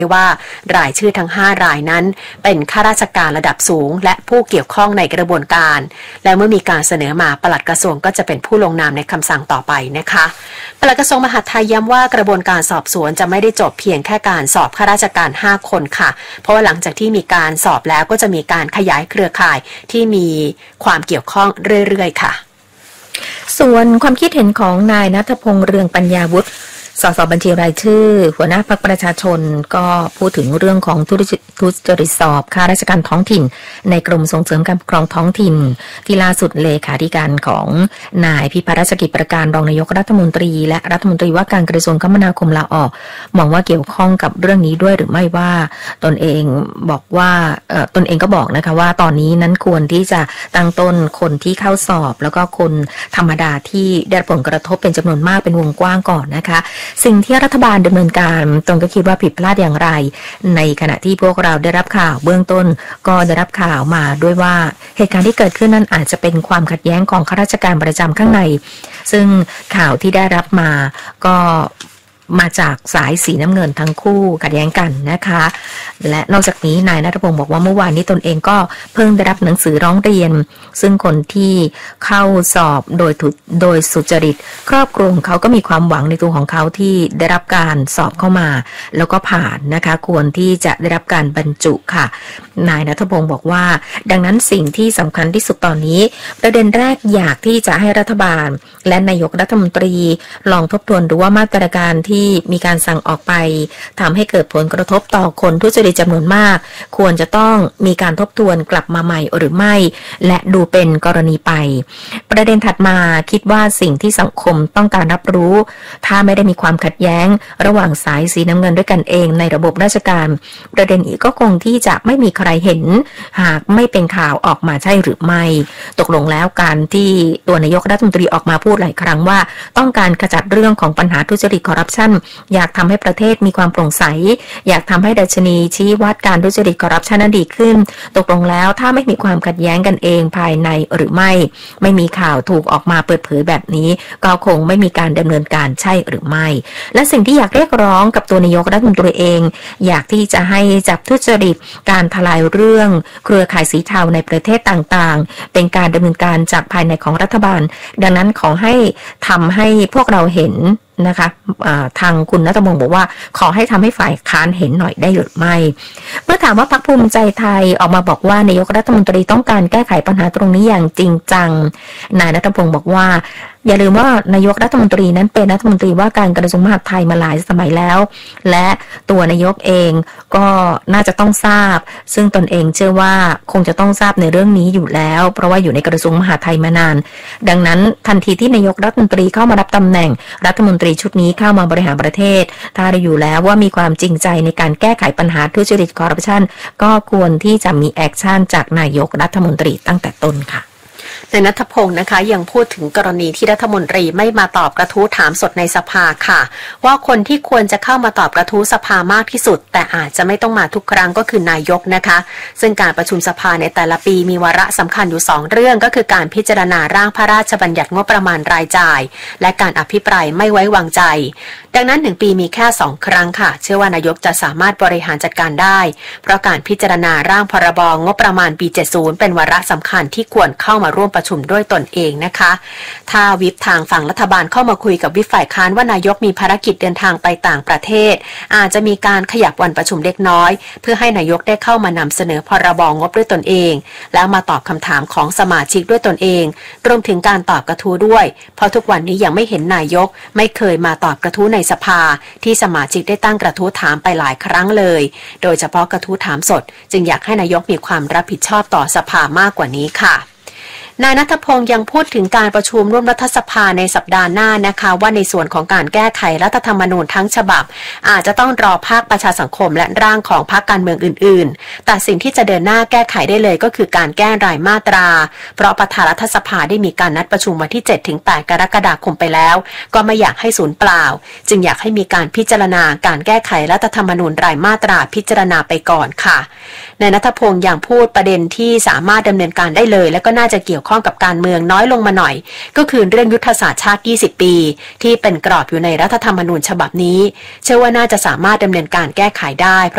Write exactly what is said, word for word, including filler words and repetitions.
ว่ารายชื่อทั้งห้ารายนั้นเป็นข้าราชการระดับสูงและผู้เกี่ยวข้องในกระบวนการและเมื่อมีการเสนอมาปลัดกระทรวงก็จะเป็นผู้ลงนามในคำสั่งต่อไปนะคะปลัดกระทรวงมหาดไทยย้ำว่ากระบวนการสอบสวนจะไม่ได้จบเพียงแค่การสอบข้าราชการห้าคนค่ะเพราะว่าหลังจากที่มีการสอบแล้วก็จะมีการขยายเครือข่ายที่มีความเกี่ยวข้องเรื่อยๆค่ะส่วนความคิดเห็นของนายณัฐพงษ์เรืองปัญญาวุฒิสสบัญชีรายชื่อหัวหน้าพรรคประชาชนก็พูดถึงเรื่องของทุจริตสอบข้าราชการท้องถิ่นในกรมส่งเสริมการปกครองท้องถิ่นที่ล่าสุดเลขาธิการของนายพิพัฒน์รัชกิจประการรองนายกรัฐมนตรีและรัฐมนตรีว่าการกระทรวงคมนาคมลาออกมองว่าเกี่ยวข้องกับเรื่องนี้ด้วยหรือไม่ว่าตนเองบอกว่าเอ่อตนเองก็บอกนะคะว่าตอนนี้นั้นควรที่จะตั้งต้นคนที่เข้าสอบแล้วก็คนธรรมดาที่ได้รับผลกระทบเป็นจำนวนมากเป็นวงกว้างก่อนนะคะสิ่งที่รัฐบาลดำเนินการตนก็คิดว่าผิดพลาดอย่างไรในขณะที่พวกเราได้รับข่าวเบื้องต้นก็ได้รับข่าวมาด้วยว่าเหตุการณ์ที่เกิดขึ้นนั้นอาจจะเป็นความขัดแย้งของข้าราชการประจำข้างในซึ่งข่าวที่ได้รับมาก็มาจากสายสีน้ำเงินทั้งคู่ขัดแย้งกันนะคะและนอกจากนี้นายณัฐพงษ์บอกว่าเมื่อวานนี้ตนเองก็เพิ่งได้รับหนังสือร้องเรียนซึ่งคนที่เข้าสอบโดยโดยสุจริตครอบครัวของเขาก็มีความหวังในตัวของเขาที่ได้รับการสอบเข้ามาแล้วก็ผ่านนะคะควรที่จะได้รับการบรรจุค่ะนายณัฐพงษ์บอกว่าดังนั้นสิ่งที่สำคัญที่สุดตอนนี้ประเด็นแรกอยากที่จะให้รัฐบาลและนายกรัฐมนตรีลองทบทวนดูว่ามาตรการที่มีการสั่งออกไปทำให้เกิดผลกระทบต่อคนทุจริตจำนวนมากควรจะต้องมีการทบทวนกลับมาใหม่หรือไม่และดูเป็นกรณีไปประเด็นถัดมาคิดว่าสิ่งที่สังคมต้องการรับรู้ถ้าไม่ได้มีความขัดแย้งระหว่างสายสีน้ำเงินด้วยกันเองในระบบราชการประเด็นอีกก็คงที่จะไม่มีใครเห็นหากไม่เป็นข่าวออกมาใช่หรือไม่ตกลงแล้วการที่ตัวนายกรัฐมนตรีออกมาพูดหลายครั้งว่าต้องการขจัดเรื่องของปัญหาทุจริตคอร์รัปชันอยากทำให้ประเทศมีความโปร่งใสอยากทำให้ดัชนีชี้วัดการทุจริตคอร์รัปชันนั้นดีขึ้นตกลงแล้วถ้าไม่มีความขัดแย้งกันเองภายในหรือไม่ไม่มีข่าวถูกออกมาเปิดเผยแบบนี้ก็คงไม่มีการดำเนินการใช่หรือไม่และสิ่งที่อยากเรียกร้องกับตัวนายกรัฐมนตรีเองอยากที่จะให้จับทุจริตการทลายเรื่องเครือข่ายสีเทาในประเทศต่างๆเป็นการดำเนินการจากภายในของรัฐบาลดังนั้นขอให้ทำให้พวกเราเห็นนะคะทางคุณณัฐพงษ์บอกว่าขอให้ทำให้ฝ่ายค้านเห็นหน่อยได้หรือไม่เมื่อถามว่าพรรคภูมิใจไทยออกมาบอกว่านายกรัฐมนตรีต้องการแก้ไขปัญหาตรงนี้อย่างจริงจังนายณัฐพงษ์บอกว่าอย่าลืมว่านายกรัฐมนตรีนั้นเป็นรัฐมนตรีว่าการกระทรวงมหาดไทยมาหลายสมัยแล้วและตัวนายกเองก็น่าจะต้องทราบซึ่งตนเองเชื่อว่าคงจะต้องทราบในเรื่องนี้อยู่แล้วเพราะว่าอยู่ในกระทรวงมหาดไทยมานานดังนั้นทันทีที่นายกรัฐมนตรีเข้ามารับตำแหน่งรัฐมนตรีชุดนี้เข้ามาบริหารประเทศถ้าเราอยู่แล้วว่ามีความจริงใจในการแก้ไขปัญหาทุจริตคอร์รัปชันก็ควรที่จะมีแอคชั่นจากนายกรัฐมนตรีตั้งแต่ต้นค่ะนายณัฐพงษ์นะคะยังพูดถึงกรณีที่รัฐมนตรีไม่มาตอบกระทู้ถามสดในสภาค่ะว่าคนที่ควรจะเข้ามาตอบกระทู้สภามากที่สุดแต่อาจจะไม่ต้องมาทุกครั้งก็คือนายกนะคะซึ่งการประชุมสภาในแต่ละปีมีวาระสำคัญอยู่สองเรื่องก็คือการพิจารณาร่างพระราชบัญญัติงบประมาณรายจ่ายและการอภิปรายไม่ไว้วางใจดังนั้นหนึ่งปีมีแค่สองครั้งค่ะเชื่อว่านายกจะสามารถบริหารจัดการได้เพราะการพิจารณาร่างพรบงบประมาณปีเจ็ดสิบเป็นวาระสำคัญที่ควรเข้ามาร่วมประชุมด้วยตนเองนะคะถ้าวิปทางฝั่งรัฐบาลเข้ามาคุยกับวิปฝ่ายค้านว่านายกมีภารกิจเดินทางไปต่างประเทศอาจจะมีการขยับวันประชุมเล็กน้อยเพื่อให้นายกได้เข้ามานำเสนอพรบงบด้วยตนเองแล้วมาตอบคำถามของสมาชิกด้วยตนเองรวมถึงการตอบกระทู้ด้วยเพราะทุกวันนี้ยังไม่เห็นนายกไม่เคยมาตอบกระทู้ในสภาที่สมาชิกได้ตั้งกระทู้ถามไปหลายครั้งเลยโดยเฉพาะกระทู้ถามสดจึงอยากให้นายกมีความรับผิดชอบต่อสภามากกว่านี้ค่ะ นายณัฐพงษ์ยังพูดถึงการประชุมร่วมรัฐสภาในสัปดาห์หน้านะคะว่าในส่วนของการแก้ไขรัฐธรรมนูญทั้งฉบับอาจจะต้องรอภาคประชาสังคมและร่างของพรรคการเมืองอื่นๆแต่สิ่งที่จะเดินหน้าแก้ไขได้เลยก็คือการแก้รายมาตราเพราะประธานรัฐสภาได้มีการนัดประชุมวันที่ เจ็ดถึงแปด กรกฎาคมไปแล้วก็ไม่อยากให้สูญเปล่าจึงอยากให้มีการพิจารณาการแก้ไขรัฐธรรมนูญรายมาตราพิจารณาไปก่อนค่ะนายณัฐพงษ์ยังพูดประเด็นที่สามารถดำเนินการได้เลยและก็น่าจะเกี่ยวข้องกับการเมืองน้อยลงมาหน่อยก็คือเรื่องยุทธศาสตร์ชาติยี่สิบปีที่เป็นกรอบอยู่ในรัฐธรรมนูญฉบับนี้เชื่อว่าน่าจะสามารถดำเนินการแก้ไขได้